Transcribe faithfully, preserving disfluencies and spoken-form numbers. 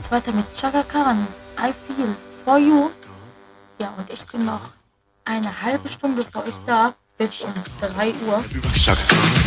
geht's weiter mit Chaka Khan, I Feel For You. Ja, und ich bin noch eine halbe Stunde für euch da, bis um drei Uhr.